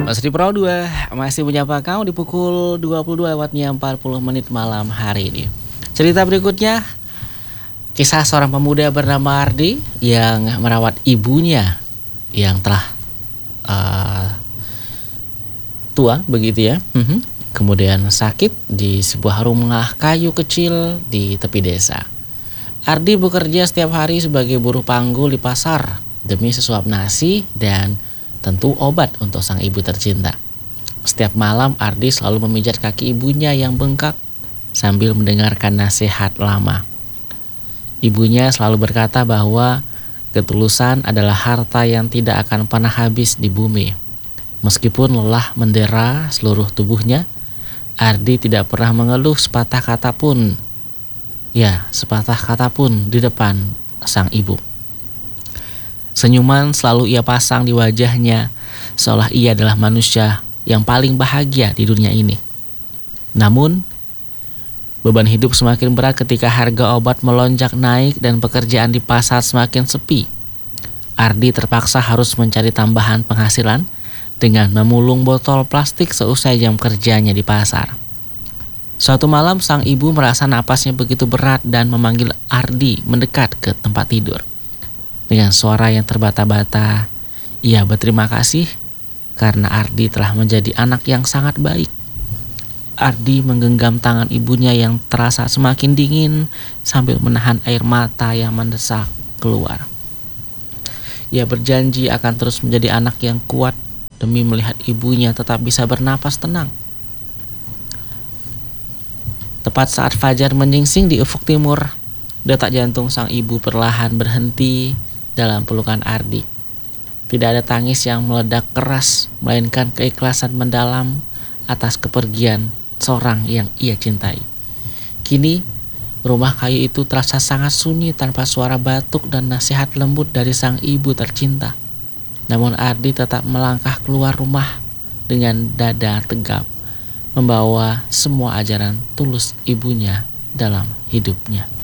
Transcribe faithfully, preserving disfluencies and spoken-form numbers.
Mas di Pro dua masih menyapa kamu di pukul dua puluh dua lewatnya empat puluh menit malam hari ini. Cerita berikutnya, kisah seorang pemuda bernama Ardi yang merawat ibunya yang telah uh, tua begitu ya. Mhm. Kemudian sakit di sebuah rumah kayu kecil di tepi desa. Ardi bekerja setiap hari sebagai buruh panggul di pasar demi sesuap nasi dan tentu obat untuk sang ibu tercinta. Setiap malam Ardi selalu memijat kaki ibunya yang bengkak sambil mendengarkan nasihat lama. Ibunya selalu berkata bahwa ketulusan adalah harta yang tidak akan pernah habis di bumi. Meskipun lelah mendera seluruh tubuhnya, Ardi tidak pernah mengeluh sepatah kata pun. Ya, sepatah kata pun di depan sang ibu. Senyuman selalu ia pasang di wajahnya, seolah ia adalah manusia yang paling bahagia di dunia ini. Namun, beban hidup semakin berat ketika harga obat melonjak naik dan pekerjaan di pasar semakin sepi. Ardi terpaksa harus mencari tambahan penghasilan dengan memulung botol plastik seusai jam kerjanya di pasar. Suatu malam sang ibu merasa napasnya begitu berat dan memanggil Ardi mendekat ke tempat tidur. Dengan suara yang terbata-bata, ia berterima kasih karena Ardi telah menjadi anak yang sangat baik. Ardi menggenggam tangan ibunya yang terasa semakin dingin sambil menahan air mata yang mendesak keluar. Ia berjanji akan terus menjadi anak yang kuat demi melihat ibunya tetap bisa bernapas tenang. Tepat saat fajar menyingsing di ufuk timur, detak jantung sang ibu perlahan berhenti dalam pelukan Ardi. Tidak ada tangis yang meledak keras, melainkan keikhlasan mendalam atas kepergian seorang yang ia cintai. Kini, rumah kayu itu terasa sangat sunyi tanpa suara batuk dan nasihat lembut dari sang ibu tercinta. Namun Ardi tetap melangkah keluar rumah dengan dada tegap, membawa semua ajaran tulus ibunya dalam hidupnya.